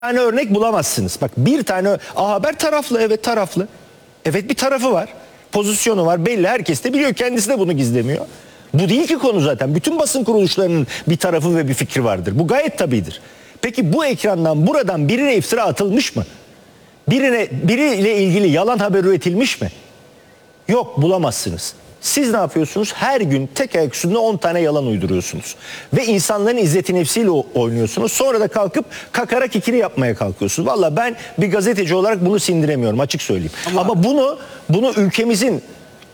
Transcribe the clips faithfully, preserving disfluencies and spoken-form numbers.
tane örnek bulamazsınız. Bak bir tane A Haber taraflı, evet taraflı. Evet bir tarafı var. Pozisyonu var belli, herkes de biliyor, kendisi de bunu gizlemiyor. Bu değil ki konu zaten. Bütün basın kuruluşlarının bir tarafı ve bir fikri vardır. Bu gayet tabidir. Peki bu ekrandan buradan birine iftira atılmış mı? Birine, biriyle ilgili yalan haber üretilmiş mi? Yok, bulamazsınız. Siz ne yapıyorsunuz? Her gün tek ayak üstünde on tane yalan uyduruyorsunuz. Ve insanların izzeti nefsiyle oynuyorsunuz. Sonra da kalkıp kakara kikiri yapmaya kalkıyorsunuz. Vallahi ben bir gazeteci olarak bunu sindiremiyorum, açık söyleyeyim. Ama, Ama bunu bunu ülkemizin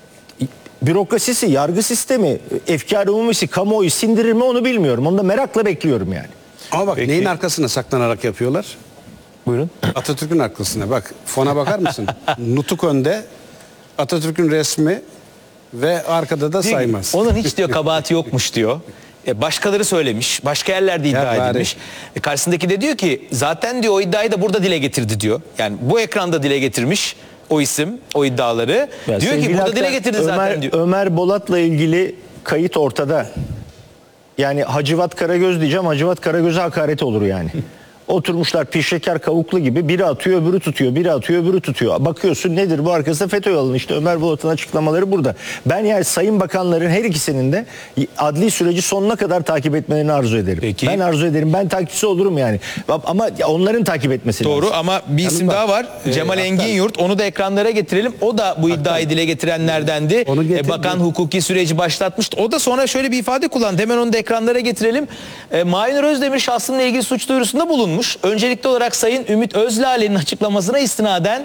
bürokrasisi, yargı sistemi, efkar umumisi, kamuoyu sindirir mi onu bilmiyorum. Onu da merakla bekliyorum yani. Ama bak Peki. Neyin arkasına saklanarak yapıyorlar? Buyurun. Atatürk'ün arkasına. Bak fona bakar mısın? Nutuk önde, Atatürk'ün resmi ve arkada da saymaz. Onun hiç diyor kabahati yokmuş diyor. E, başkaları söylemiş. Başka yerlerde iddia Ya edilmiş. E, karşısındaki de diyor ki zaten diyor o iddiayı da burada dile getirdi diyor. Yani bu ekranda dile getirmiş o isim, o iddiaları. Ya diyor ki burada Hakan, dile getirdi Ömer, zaten diyor. Ömer Bolat'la ilgili kayıt ortada. Yani Hacivat Karagöz diyeceğim, Hacivat Karagöz'e hakaret olur yani. Oturmuşlar pişeker kavuklu gibi, biri atıyor öbürü tutuyor, biri atıyor öbürü tutuyor. Bakıyorsun nedir bu, arkasında FETÖ yalanı, işte Ömer Bolat'ın açıklamaları burada. Ben yani sayın bakanların her ikisinin de adli süreci sonuna kadar takip etmelerini arzu ederim. Peki. Ben arzu ederim, ben takipçisi olurum yani. Ama onların takip etmesi Doğru lazım. ama bir isim bak, daha var. e, Cemal hatta- Engin-Yurt. Onu da ekranlara getirelim. O da bu iddiayı dile getirenlerdendi. Onu getir- E, bakan hukuki süreci başlatmıştı. O da sonra şöyle bir ifade kullandı. Hemen onu da ekranlara getirelim. E, Mahir Özdemir şahsıyla ilgili suç duyurusunda bulunmuş. Öncelikli olarak Sayın Ümit Özlale'nin açıklamasına istinaden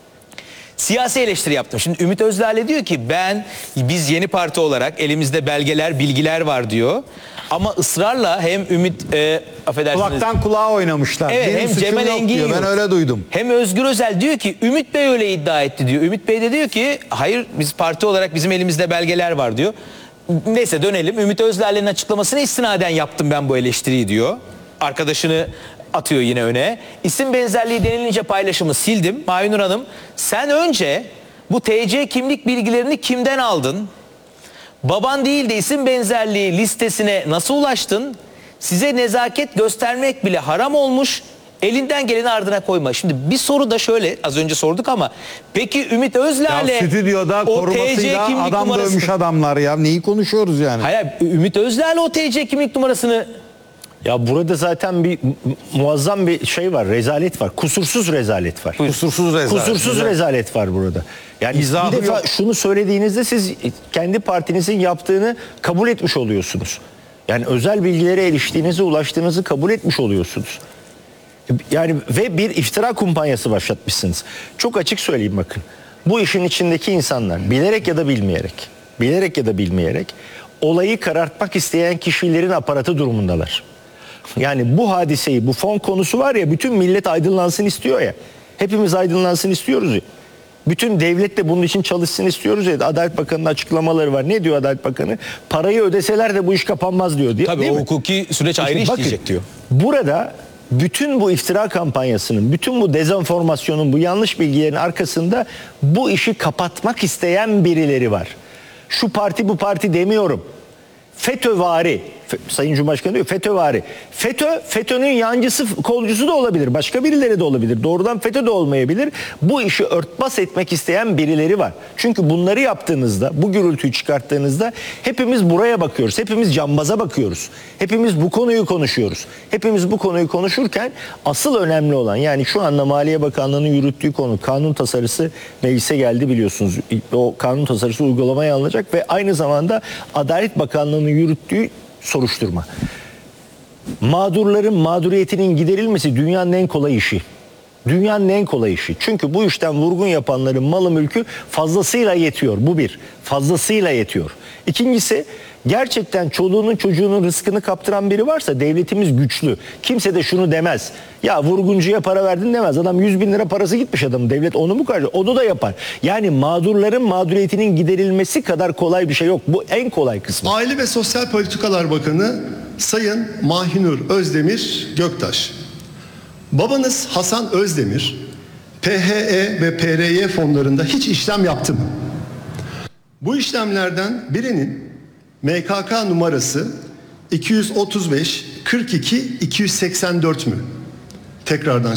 siyasi eleştiri yaptım. Şimdi Ümit Özlale diyor ki ben, biz Yeni Parti olarak elimizde belgeler, bilgiler var diyor. Ama ısrarla hem Ümit, e, affedersiniz. Kulaktan kulağa oynamışlar. Evet, Benim hem suçum Cemal yok Engin diyor. Ben Yurt. öyle duydum. Hem Özgür Özel diyor ki Ümit Bey öyle iddia etti diyor. Ümit Bey de diyor ki hayır, biz parti olarak bizim elimizde belgeler var diyor. Neyse dönelim. Ümit Özler'in açıklamasına istinaden yaptım ben bu eleştiriyi diyor. Arkadaşını atıyor yine öne. İsim benzerliği denilince paylaşımı sildim. Mahinur Hanım, sen önce bu T C kimlik bilgilerini kimden aldın? Baban değil de isim benzerliği listesine nasıl ulaştın? Size nezaket göstermek bile haram olmuş. Elinden geleni ardına koyma. Şimdi bir soru da şöyle, az önce sorduk ama peki Ümit Ya Özler'le stüdyoda o T C korumasıyla kimlik adam numarası... dövmüş adamlar ya. Neyi konuşuyoruz yani? Hayır, Ümit Özler'le o T C kimlik numarasını... Ya burada zaten bir mu- muazzam bir şey var, rezalet var. Kusursuz rezalet var. Kusursuz rezalet. Kusursuz Güzel. rezalet var burada. Yani İzahı bir defa yok. şunu söylediğinizde siz kendi partinizin yaptığını kabul etmiş oluyorsunuz. Yani özel bilgilere eriştiğinizi, ulaştığınızı kabul etmiş oluyorsunuz. Yani ve bir iftira kumpanyası başlatmışsınız. Çok açık söyleyeyim bakın. Bu işin içindeki insanlar bilerek ya da bilmeyerek, bilerek ya da bilmeyerek olayı karartmak isteyen kişilerin aparatı durumundalar. Yani bu hadiseyi, bu fon konusu var ya, bütün millet aydınlansın istiyor ya. Hepimiz aydınlansın istiyoruz ya. Bütün devlet de bunun için çalışsın istiyoruz ya. Adalet Bakanı'nın açıklamaları var. Ne diyor Adalet Bakanı? Parayı ödeseler de bu iş kapanmaz diyor. Tabii Değil o mi? hukuki süreç ayrı İşte bakın, işleyecek diyor. Burada bütün bu iftira kampanyasının, bütün bu dezenformasyonun, bu yanlış bilgilerin arkasında bu işi kapatmak isteyen birileri var. Şu parti bu parti demiyorum. FETÖ'vari, Fe- Sayın Cumhurbaşkanı diyor FETÖ'vari. FETÖ, FETÖ'nün yancısı, kolcusu da olabilir. Başka birileri de olabilir. Doğrudan FETÖ de olmayabilir. Bu işi örtbas etmek isteyen birileri var. Çünkü bunları yaptığınızda, bu gürültüyü çıkarttığınızda hepimiz buraya bakıyoruz. Hepimiz cambaza bakıyoruz. Hepimiz bu konuyu konuşuyoruz. Hepimiz bu konuyu konuşurken asıl önemli olan, yani şu anda Maliye Bakanlığı'nın yürüttüğü konu, kanun tasarısı meclise geldi biliyorsunuz. O kanun tasarısı uygulamaya alınacak ve aynı zamanda Adalet Bakanlığı'nın yürüttüğü soruşturma. Mağdurların mağduriyetinin giderilmesi dünyanın en kolay işi. Dünyanın en kolay işi. Çünkü bu işten vurgun yapanların malı mülkü fazlasıyla yetiyor. Bu bir. Fazlasıyla yetiyor. İkincisi, gerçekten çoluğunun çocuğunun rızkını kaptıran biri varsa devletimiz güçlü. Kimse de şunu demez. Ya vurguncuya para verdin demez. Adam yüz bin lira parası gitmiş adamın. Devlet onu mu karşı? Onu da yapar. Yani mağdurların mağduriyetinin giderilmesi kadar kolay bir şey yok. Bu en kolay kısmı. Aile ve Sosyal Politikalar Bakanı Sayın Mahinur Özdemir Göktaş. Babanız Hasan Özdemir P H E ve P R Y fonlarında hiç işlem yaptı mı? Bu işlemlerden birinin M K K numarası iki yüz otuz beş kırk iki iki yüz seksen dört mü? tekrardan